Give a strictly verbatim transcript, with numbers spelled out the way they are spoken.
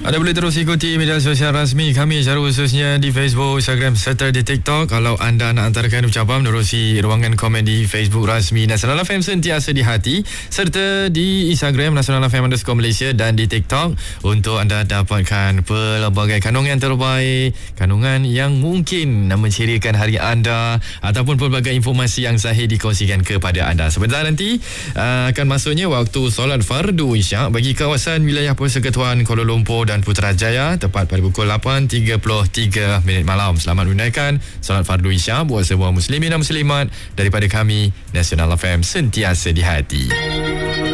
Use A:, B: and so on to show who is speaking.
A: Anda boleh terus ikuti media sosial rasmi kami secara khususnya di Facebook, Instagram serta di TikTok. Kalau anda nak hantarkan ucapan, menerusi ruangan komen di Facebook rasmi Nasional F M Sentiasa di Hati, serta di Instagram Nasional F M underscore Malaysia dan di TikTok untuk anda dapatkan pelbagai kandungan terbaik, kandungan yang mungkin menceriakan hari anda ataupun pelbagai informasi yang sahih dikongsikan kepada anda. Sebentar nanti uh, akan masuknya waktu solat fardu isyak bagi kawasan wilayah Persekutuan Kuala Lumpur dan Putrajaya tepat pada pukul lapan tiga puluh tiga minit malam. Selamat menunaikan solat fardu isyak buat semua muslimin dan muslimat daripada kami Nasional F M Sentiasa di Hati.